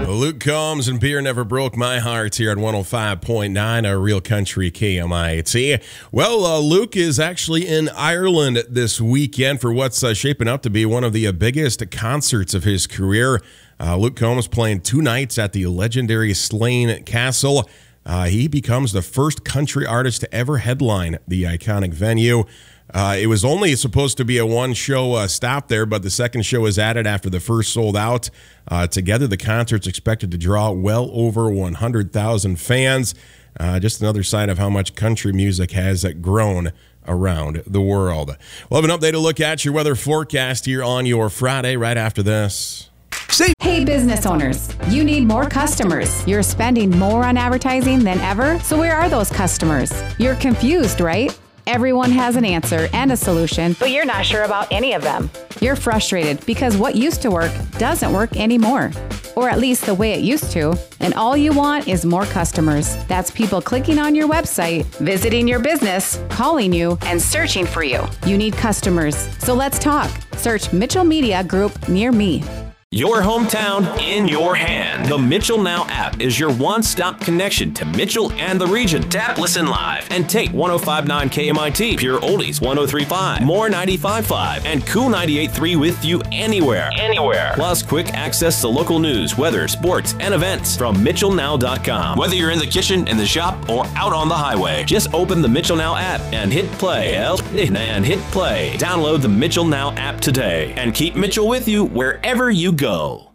Luke Combs and Beer Never Broke My Heart here at 105.9, a Real Country KMIT. Well, Luke is actually in Ireland this weekend for what's shaping up to be one of the biggest concerts of his career. Luke Combs playing 2 nights at the legendary Slane Castle. He becomes the first country artist to ever headline the iconic venue. It was only supposed to be a one-show stop there, but the second show was added after the first sold out. Together, the concert's expected to draw well over 100,000 fans. Just another sign of how much country music has grown around the world. We'll have an update to look at your weather forecast here on your Friday right after this. Hey business owners, you need more customers. You're spending more on advertising than ever, so where are those customers? You're confused, right? Everyone has an answer and a solution, but you're not sure about any of them. You're frustrated because what used to work doesn't work anymore, or at least the way it used to, and all you want is more customers. That's people clicking on your website, visiting your business, calling you, and searching for you. You need customers, so let's talk. Search Mitchell Media Group near me. Your hometown in your hand. The Mitchell Now app is your one-stop connection to Mitchell and the region. Tap Listen Live and take 105.9 KMIT, Pure Oldies 103.5, More 95.5, and Cool 98.3 with you anywhere. Plus quick access to local news, weather, sports, and events from MitchellNow.com. Whether you're in the kitchen, in the shop, or out on the highway, just open the Mitchell Now app and hit play. Download the Mitchell Now app today and keep Mitchell with you wherever you go.